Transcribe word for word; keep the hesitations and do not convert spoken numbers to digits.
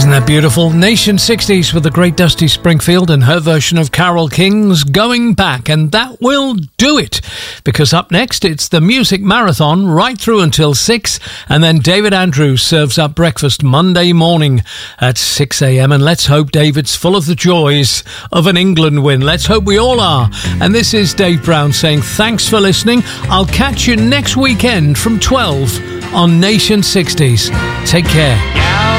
Isn't that beautiful? Nation sixties with the great Dusty Springfield and her version of Carole King's Going Back. And that will do it, because up next it's the Music Marathon right through until six, and then David Andrews serves up breakfast Monday morning at six a.m. And let's hope David's full of the joys of an England win. Let's hope we all are. And this is Dave Brown saying thanks for listening. I'll catch you next weekend from twelve on Nation sixties. Take care.